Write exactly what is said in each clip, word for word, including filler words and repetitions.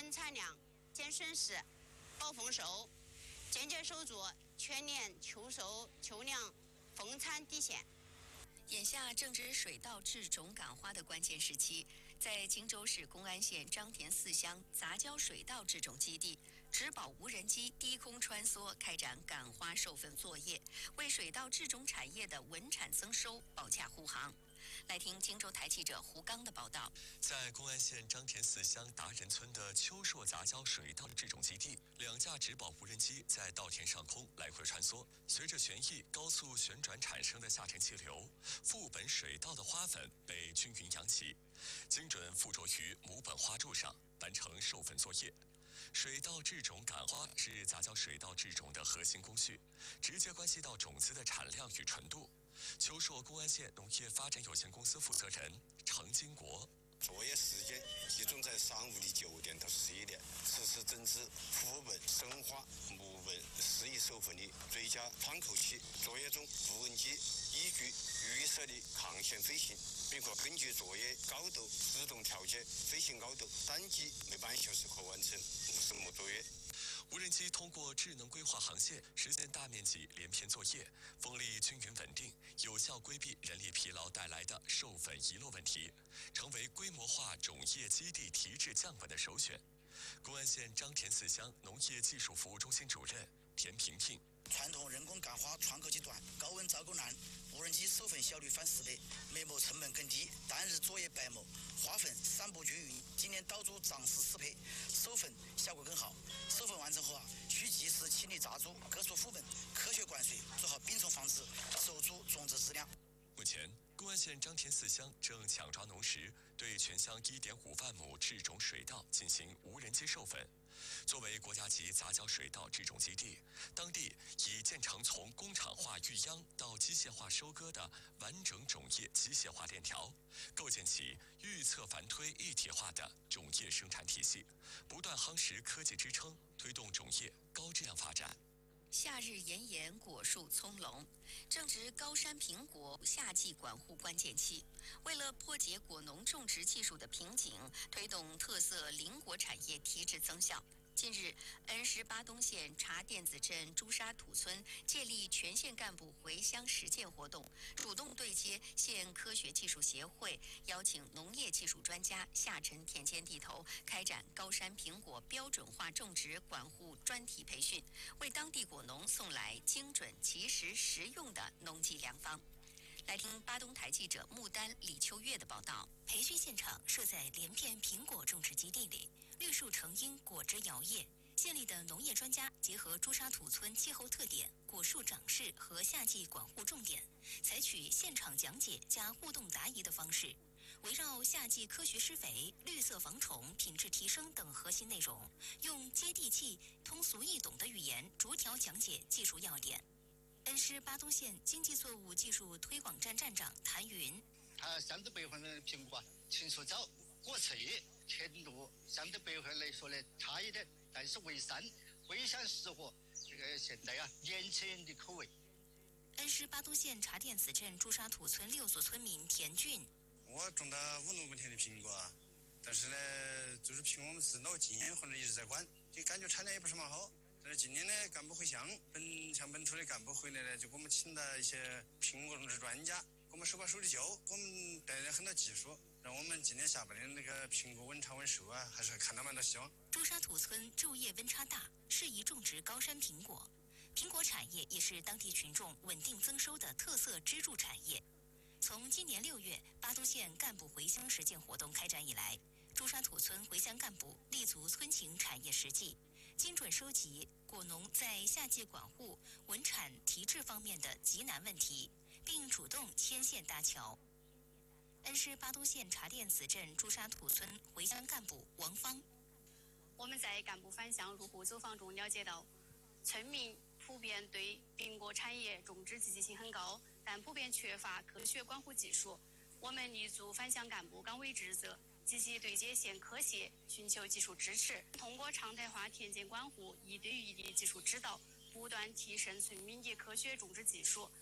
稳产量、减损失、保丰收，坚决守住全年秋收秋粮丰产底线。 眼下正值水稻制种赶花的关键时期，在荆州市公安县张田四乡杂交水稻制种基地，植保无人机低空穿梭，开展赶花授粉作业，为水稻制种产业的稳产增收保驾护航。来听荆州台记者胡刚的报道。 在公安县张田四乡达人村的秋硕杂交水稻制种基地，两架植保无人机在稻田上空来回穿梭，随着旋翼高速旋转产生的下沉气流，副本水稻的花粉被均匀扬起，精准附着于母本花柱上，完成授粉作业。水稻制种赶花是杂交水稻制种的核心工序，直接关系到种子的产量与纯度。秋硕公安县农业发展有限公司负责人程金国。 作业时间集中在上午的九点到十一点，实施整治副本、生花、母本适宜授粉的最佳窗口期。作业中，无人机依据预设的抗线飞行，并可根据作业高度自动调节飞行高度，单机每半小时可完成五十亩作业。 无人机通过智能规划航线，实现大面积连片作业，风力均匀稳定，有效规避人力疲劳带来的授粉遗落问题，成为规模化种业基地提质降本的首选。公安县张田四乡农业技术服务中心主任田萍萍。 传统人工赶花窗口期短，高温招工难，无人机授粉效率翻十倍，每亩成本更低，单日作业百亩，花粉散布均匀。今年稻株长势适配，授粉效果更好。授粉完成后啊，需及时清理杂株，割除副本，科学灌水，做好病虫防治，守住种子质量。 目前，公安县张田四乡正抢抓农时，对全乡一点五万亩制种水稻进行无人机授粉。作为国家级杂交水稻制种基地，当地已建成从工厂化育秧到机械化收割的完整种业机械化链条，构建起预测反推一体化的种业生产体系，不断夯实科技支撑，推动种业高质量发展。 夏日炎炎，果树葱茏，正值高山苹果夏季管护关键期。为了破解果农种植技术的瓶颈，推动特色林果产业提质增效，近日，恩施巴东县茶店子镇朱砂土村建立全县干部回乡实践活动，主动对接县科学技术协会，邀请农业技术专家下沉田间地头，开展高山苹果标准化种植管护专题培训，为当地果农送来精准、及时、实用的农技良方。来听巴东台记者穆丹、李秋月的报道。 培训现场设在连片苹果种植基地里，绿树成荫，果枝摇曳。县里的农业专家结合朱砂土村气候特点、果树长势和夏季管护重点，采取现场讲解加互动答疑的方式，围绕夏季科学施肥、绿色防虫、品质提升等核心内容，用接地气、通俗易懂的语言逐条讲解技术要点。恩施巴东县经济作物技术推广站站长谭云， 它相对北方的苹果成熟早，果脆，甜度相对北方来说呢差一点，但是为山非常适合这个现在啊年轻人的口味。 恩施巴东县茶店子镇朱砂土村六组村民田俊， 我种了五六亩田的苹果啊，但是呢，就是凭我们自脑经验或者一直在管，就感觉产量也不是蛮好。但是今年呢，干部回乡，本乡本处的干部回来呢，就给我们请了一些苹果种植专家，给我们手把手的教，给我们带来很多技术，让我们今年下半年那个苹果稳产稳收啊，还是看到蛮多希望。 朱砂土村昼夜温差大，适宜种植高山苹果。苹果产业也是当地群众稳定增收的特色支柱产业。从今年六月巴东县干部回乡实践活动开展以来，朱砂土村回乡干部立足村情产业实际，精准收集果农在夏季管护、稳产提质方面的急难问题，并主动牵线搭桥。恩施巴东县茶店子镇朱砂土村回乡干部王芳， 我们在干部返乡入户走访中了解到，村民普遍对苹果产业种植积极性很高，但普遍缺乏科学管护技术。我们立足返乡干部岗位职责，积极对接县科协，寻求技术支持，通过常态化田间管护、一对一的技术指导，不断提升村民的科学种植技术。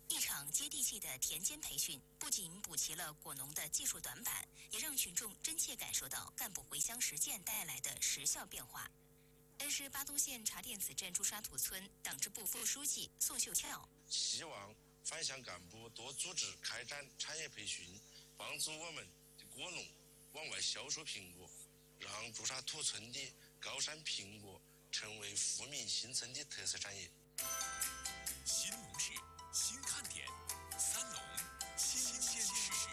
一场接地气的田间培训，不仅补齐了果农的技术短板，也让群众真切感受到干部回乡实践带来的实效变化。恩施巴东县茶店子镇朱沙土村党支部副书记宋秀翘希望返乡干部多组织开展产业培训，帮助我们的果农往外销售苹果，让朱沙土村的高山苹果成为富民新村的特色产业。 新农事，新看点，三农新鲜事。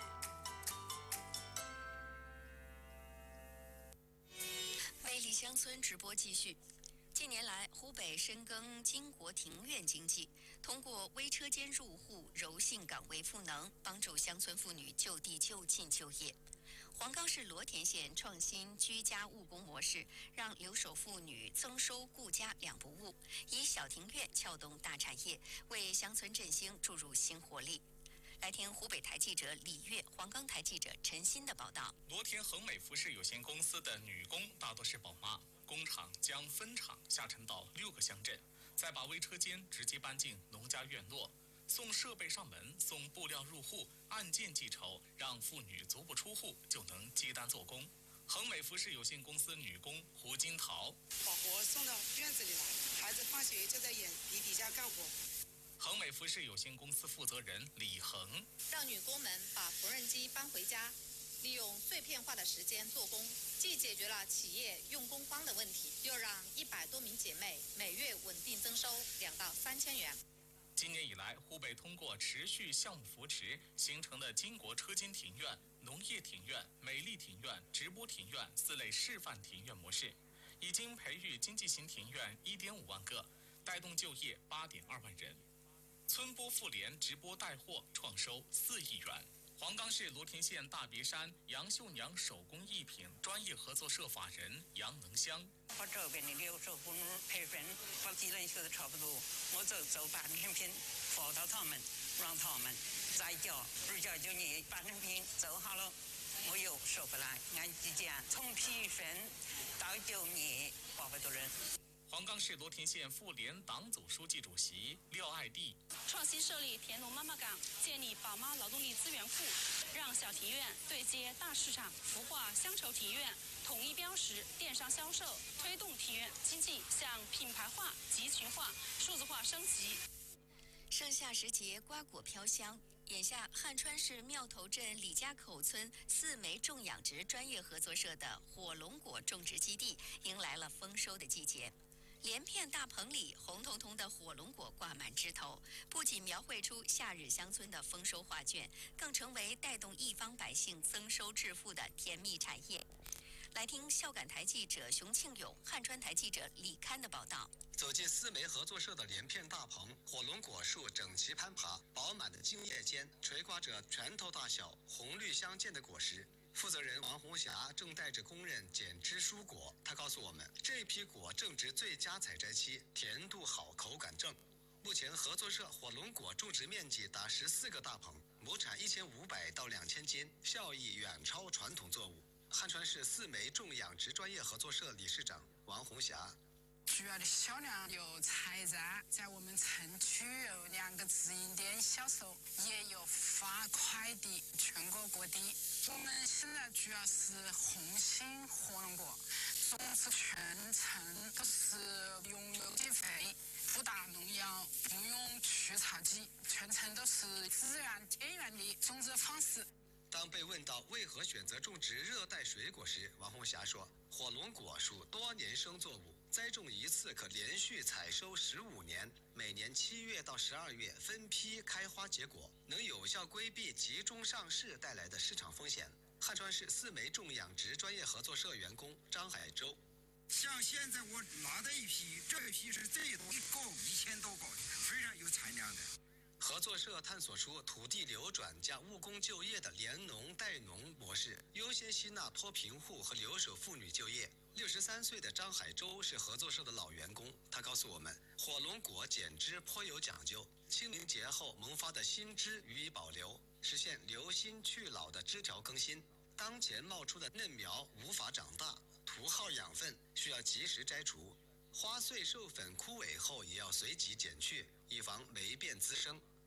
魅力乡村直播继续。近年来，湖北深耕经国庭院经济，通过微车间入户、柔性岗位赋能，帮助乡村妇女就地就近就业。黄冈市罗田县创新居家务工模式，让留守妇女增收顾家两不误，以小庭院撬动大产业，为乡村振兴注入新活力。来听湖北台记者李月、黄冈台记者陈鑫的报道。 罗田恒美服饰有限公司的女工大多是宝妈，工厂将分厂下沉到六个乡镇，再把微车间直接搬进农家院落，送设备上门，送布料入户，按件计酬，让妇女足不出户就能接单做工。恒美服饰有限公司女工胡金桃， 把活送到院子里来，孩子放学就在眼地底下干活。 恒美服饰有限公司负责人李恒， 让女工们把缝纫机搬回家，利用碎片化的时间做工，既解决了企业用工荒的问题，又让一百多名姐妹每月稳定增收两到三千元。 今年以来，湖北通过持续项目扶持，形成的经国车间庭院、农业庭院、美丽庭院、直播庭院四类示范庭院模式，已经培育经济型庭院一点五万个，带动就业八点二万人。村播妇联直播带货创收四亿元。黄冈市罗田县大别山杨秀娘手工艺品专业合作社法人杨能香， 把这边的留守妇女培训，把技能学得差不多，我就做半成品发到他们，让他们再教，二教就你半成品做好了，我又收回来，按计件从培训到就业八百多人。 黄冈市罗田县妇联党组书记主席廖爱娣， 创新设立田农妈妈岗，建立宝妈劳动力资源库，让小庭院对接大市场，孵化乡筹庭院，统一标识，电商销售，推动庭院经济向品牌化、集群化、数字化升级。 盛夏时节，瓜果飘香。眼下，汉川市庙头镇李家口村四枚种养殖专业合作社的火龙果种植基地迎来了丰收的季节。连片大棚里红彤彤的火龙果挂满枝头，不仅描绘出夏日乡村的丰收画卷，更成为带动一方百姓增收致富的甜蜜产业。来听孝感台记者熊庆勇、汉川台记者李堪的报道。 走进四枚合作社的连片大棚，火龙果树整齐攀爬，饱满的茎叶间垂挂着拳头大小、红绿相间的果实。负责人王红霞正带着工人剪枝蔬果，他告诉我们，这批果正值最佳采摘期，甜度好，口感正。目前合作社火龙果种植面积达十四个大棚，亩产一千五百到两千斤，效益远超传统作物。汉川市四枚种养殖专业合作社理事长王红霞。 主要的销量有采摘，在我们城区有两个直营店销售，也有发快递全国各地。我们现在主要是红心火龙果，种植全程都是用有机肥，不打农药，不用除草剂，全程都是自然天然的种植方式。 当被问到为何选择种植热带水果时，王红霞说，火龙果属多年生作物，栽种一次可连续采收十五年，每年七月到十二月分批开花结果，能有效规避集中上市带来的市场风险。汉川市四枚种养殖专业合作社员工张海洲， 像现在我拿的一批，这一批是最多一高一千多高的，非常有产量的。 合作社探索出土地流转加务工就业的联农带农模式，优先吸纳脱贫户和留守妇女就业。六十三岁的张海洲是合作社的老员工，他告诉我们，火龙果剪枝颇有讲究，清明节后萌发的新枝予以保留，实现留新去老的枝条更新。当前冒出的嫩苗无法长大，徒耗养分，需要及时摘除。花穗授粉枯萎后也要随即剪去，以防霉变滋生。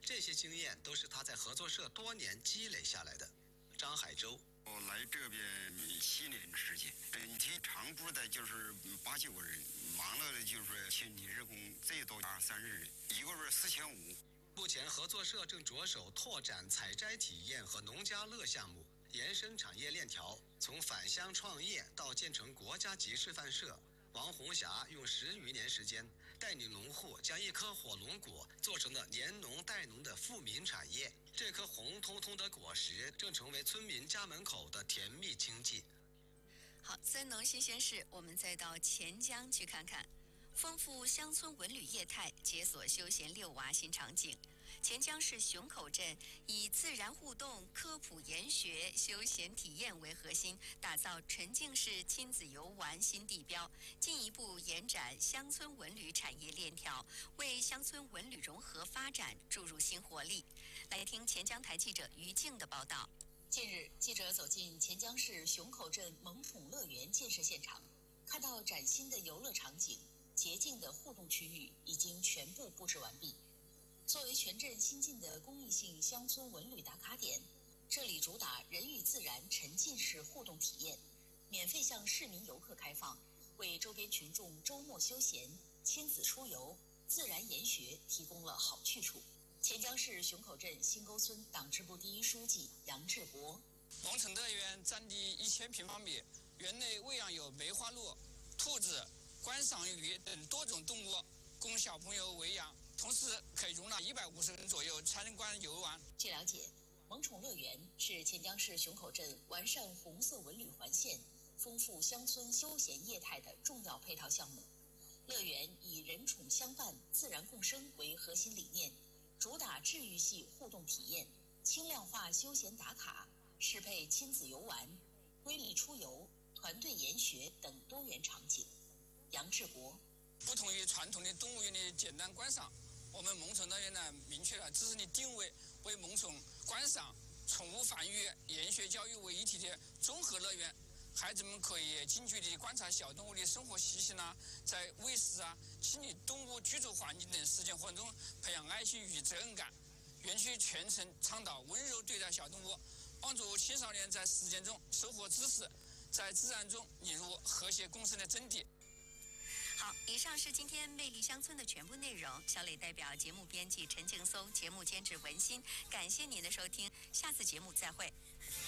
这些经验都是他在合作社多年积累下来的。张海洲。 我来这边七年时间，整体常部的就是八九个人，忙了的就是全体日工最多二三十人，一个月四千五。 目前合作社正着手拓展采摘体验和农家乐项目，延伸产业链条，从返乡创业到建成国家级示范社。王红霞用十余年时间，带领农户将一颗火龙果做成了连农带农的富民产业。这颗红彤彤的果实正成为村民家门口的甜蜜经济。 好，三农新鲜事，我们再到钱江去看看。丰富乡村文旅业态，解锁休闲遛娃新场景。钱江市熊口镇以自然互动、科普研学、休闲体验为核心，打造沉浸式亲子游玩新地标，进一步延展乡村文旅产业链条，为乡村文旅融合发展注入新活力。来听钱江台记者于静的报道。 近日，记者走进钱江市熊口镇萌宠乐园建设现场，看到崭新的游乐场景、洁净的互动区域已经全部布置完毕。作为全镇新进的公益性乡村文旅打卡点，这里主打人与自然沉浸式互动体验，免费向市民游客开放，为周边群众周末休闲、亲子出游、自然研学提供了好去处。钱江市熊口镇新沟村党支部第一书记杨志国。 萌宠乐园占地一千平方米，园内喂养有梅花鹿、兔子、观赏鱼等多种动物，供小朋友喂养。同时可以容纳一百五十人左右参观游玩。 据了解，萌宠乐园是钱江市熊口镇完善红色文旅环线、丰富乡村休闲业态的重要配套项目。乐园以人宠相伴、自然共生为核心理念，主打治愈系互动体验、轻量化休闲打卡，适配亲子游玩、规律出游、团队研学等多元场景。杨志国。 不同于传统的动物园的简单观赏，我们萌宠乐园呢，明确了自身的定位为萌宠观赏、宠物繁育、研学教育为一体的综合乐园。孩子们可以近距离观察小动物的生活习性啊，在喂食啊、清理动物居住环境等实践活动中培养爱心与责任感。园区全程倡导温柔对待小动物，帮助青少年在实践中收获知识，在自然中领悟和谐共生的真谛。 好，以上是今天魅力乡村的全部内容。小磊代表节目编辑陈劲松，节目监制文心，感谢您的收听，下次节目再会。